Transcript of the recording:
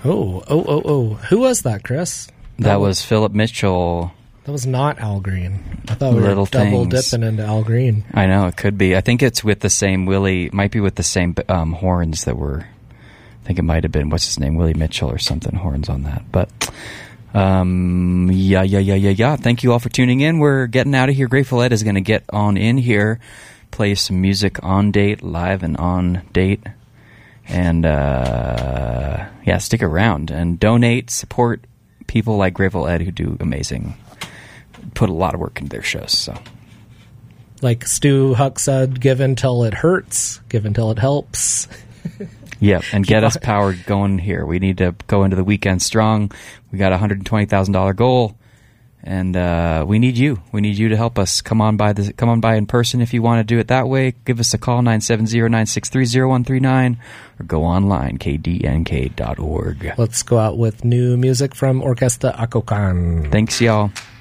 Oh. Who was that, Chris? That was Philip Mitchell. That was not Al Green. I thought we Little were double Things. dipping into Al Green. I know, it could be. I think it's with the same might be with the same horns that were, I think it might have been, what's his name, Willie Mitchell or something, horns on that. But, yeah. Thank you all for tuning in. We're getting out of here. Grateful Ed is going to get on in here, play some music on date, live and on date. And, stick around and donate, support people like Grateful Ed who do put a lot of work into their shows. So, like Stu Huck said, give until it hurts, give until it helps. Yeah, and get us powered going here. We need to go into the weekend strong. We got a $120,000 goal, and we need you. We need you to help us. Come on by in person if you want to do it that way. Give us a call, 970-963-0139, or go online, kdnk.org. Let's go out with new music from Orquesta Acocan. Thanks, y'all.